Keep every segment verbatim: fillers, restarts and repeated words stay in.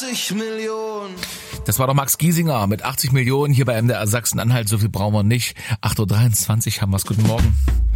achtzig Millionen. Das war doch Max Giesinger mit achtzig Millionen hier bei M D R Sachsen-Anhalt. So viel brauchen wir nicht. acht Uhr dreiundzwanzig haben wir's. Guten Morgen.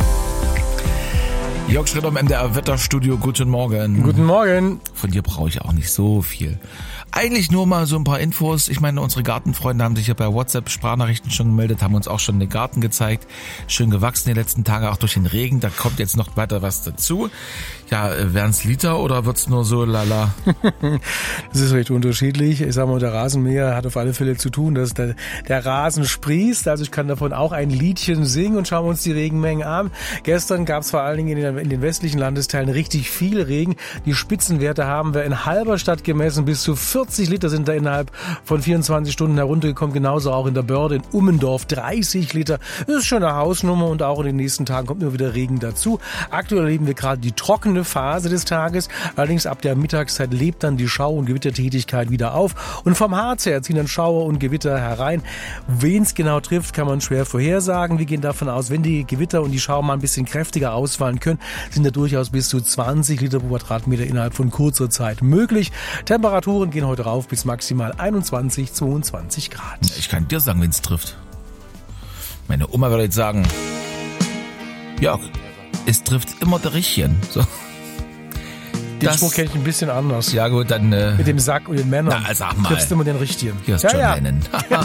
Jörg Schritt im M D R Wetterstudio. Guten Morgen. Guten Morgen. Von dir brauche ich auch nicht so viel. Eigentlich nur mal so ein paar Infos. Ich meine, unsere Gartenfreunde haben sich ja bei WhatsApp-Sprachnachrichten schon gemeldet, haben uns auch schon den Garten gezeigt. Schön gewachsen die letzten Tage, auch durch den Regen. Da kommt jetzt noch weiter was dazu. Ja, wären's Liter oder wird's nur so lala? Das ist recht unterschiedlich. Ich sag mal, der Rasenmäher hat auf alle Fälle zu tun, dass der, der Rasen sprießt. Also ich kann davon auch ein Liedchen singen und schauen wir uns die Regenmengen an. Gestern gab's vor allen Dingen in den, in den westlichen Landesteilen richtig viel Regen. Die Spitzenwerte haben wir in Halberstadt gemessen. Bis zu vierzig Liter sind da innerhalb von vierundzwanzig Stunden heruntergekommen. Genauso auch in der Börde in Ummendorf dreißig Liter. Das ist schon eine Hausnummer und auch in den nächsten Tagen kommt immer wieder Regen dazu. Aktuell erleben wir gerade die trockene Phase des Tages. Allerdings ab der Mittagszeit lebt dann die Schau- und Gewittertätigkeit wieder auf. Und vom Harz her ziehen dann Schauer und Gewitter herein. Wen es genau trifft, kann man schwer vorhersagen. Wir gehen davon aus, wenn die Gewitter und die Schauer mal ein bisschen kräftiger ausfallen können, sind da durchaus bis zu zwanzig Liter pro Quadratmeter innerhalb von kurzer Zeit möglich. Temperaturen gehen heute rauf bis maximal einundzwanzig, zweiundzwanzig Grad. Ich kann dir sagen, wen es trifft. Meine Oma würde jetzt sagen, Jörg, es trifft immer der Richtigen. So. Den Spruch kenne ich ein bisschen anders. Ja gut, dann... Äh, Mit dem Sack und den Männern. Na, sag mal. Triffst immer den Richtigen. Hier ist ja, John ja. Lennon. Ja.